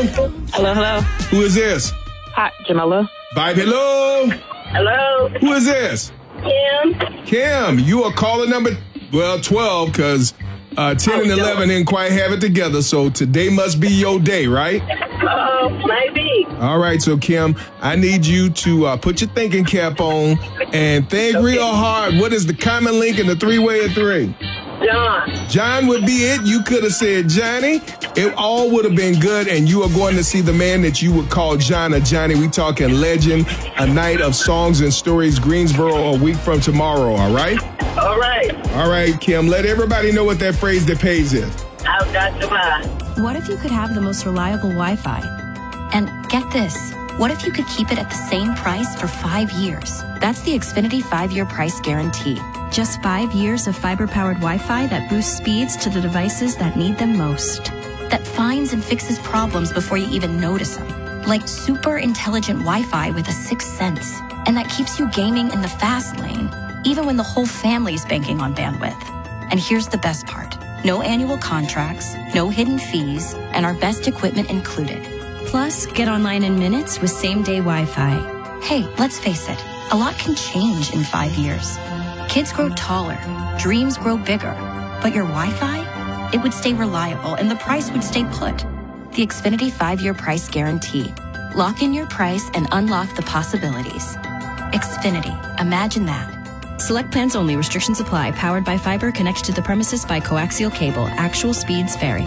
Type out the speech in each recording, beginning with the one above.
hello. Hello, hello. Who is this? Hi, Jamila. Vibe, hello. Hello. Who is this? Kim. Kim, you are caller number, 12, because 10 and 11 didn't quite have it together, so today must be your day, right? Maybe. All right, so Kim, I need you to put your thinking cap on and think real hard. What is the common link in the three-way of three? John. John would be it. You could have said Johnny. It all would have been good, and you are going to see the man that you would call John or Johnny. We talking legend, a night of songs and stories, Greensboro, a week from tomorrow, all right? All right. All right, Kim, let everybody know what that phrase that pays is. I've got to buy. What if you could have the most reliable Wi-Fi? And get this, what if you could keep it at the same price for 5 years? That's the Xfinity 5-year price guarantee. Just 5 years of fiber-powered Wi-Fi that boosts speeds to the devices that need them most. That finds and fixes problems before you even notice them. Like super intelligent Wi-Fi with a sixth sense. And that keeps you gaming in the fast lane, even when the whole family's banking on bandwidth. And here's the best part. No annual contracts, no hidden fees, and our best equipment included. Plus, get online in minutes with same-day Wi-Fi. Hey, let's face it, a lot can change in 5 years. Kids grow taller, dreams grow bigger, but your Wi-Fi? It would stay reliable and the price would stay put. The Xfinity 5-year price guarantee. Lock in your price and unlock the possibilities. Xfinity, imagine that. Select plans only. Restrictions apply. Powered by fiber. Connected to the premises by coaxial cable. Actual speeds vary.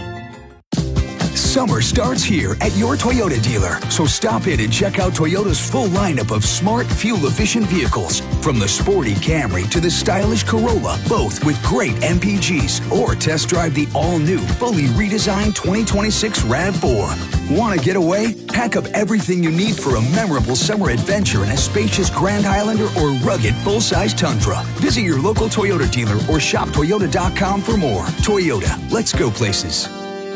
Summer starts here at your Toyota dealer. So stop in and check out Toyota's full lineup of smart, fuel-efficient vehicles. From the sporty Camry to the stylish Corolla, both with great MPGs. Or test drive the all-new, fully redesigned 2026 RAV4. Want to get away? Pack up everything you need for a memorable summer adventure in a spacious Grand Highlander or rugged full-size Tundra. Visit your local Toyota dealer or shop Toyota.com for more. Toyota, let's go places.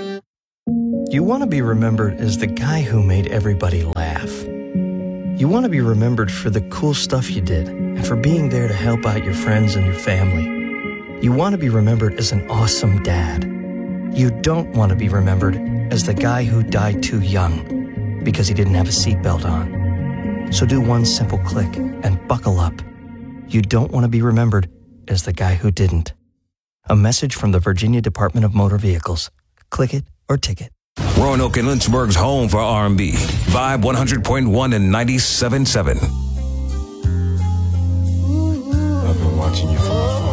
You want to be remembered as the guy who made everybody laugh. You want to be remembered for the cool stuff you did and for being there to help out your friends and your family. You want to be remembered as an awesome dad. You don't want to be remembered as the guy who died too young because he didn't have a seatbelt on. So do one simple click and buckle up. You don't want to be remembered as the guy who didn't. A message from the Virginia Department of Motor Vehicles. Click it or ticket. Roanoke and Lynchburg's home for R&B. Vibe 100.1 and 97.7. I've been watching you from afar.